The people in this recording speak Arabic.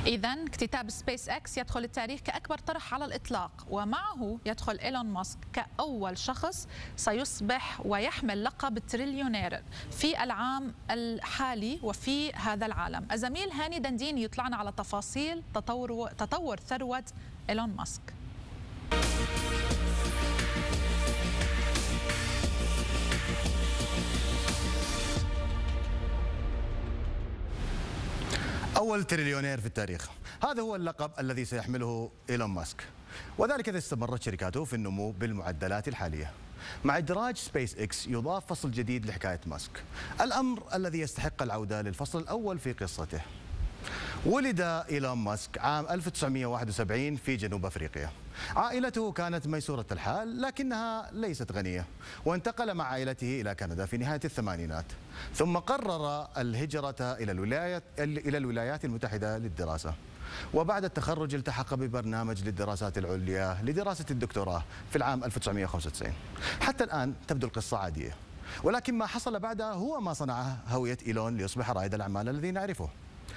إذا اكتتاب سبيس إكس يدخل التاريخ كأكبر طرح على الإطلاق، ومعه يدخل إيلون ماسك كأول شخص سيصبح ويحمل لقب التريليونير في العام الحالي وفي هذا العالم. الزميل هاني دندين يطلعنا على تفاصيل تطور ثروة إيلون ماسك. أول تريليونير في التاريخ، هذا هو اللقب الذي سيحمله إيلون ماسك، وذلك إذا استمرت شركاته في النمو بالمعدلات الحالية. مع إدراج سبيس إكس يضاف فصل جديد لحكاية ماسك، الأمر الذي يستحق العودة للفصل الأول في قصته. ولد إيلون ماسك عام 1971 في جنوب أفريقيا. عائلته كانت ميسورة الحال لكنها ليست غنية، وانتقل مع عائلته إلى كندا في نهاية الثمانينات، ثم قرر الهجرة إلى الولايات المتحدة للدراسة. وبعد التخرج التحق ببرنامج للدراسات العليا لدراسة الدكتوراه في العام 1995. حتى الآن تبدو القصة عادية، ولكن ما حصل بعدها هو ما صنع هوية إيلون ليصبح رائد الأعمال الذي نعرفه.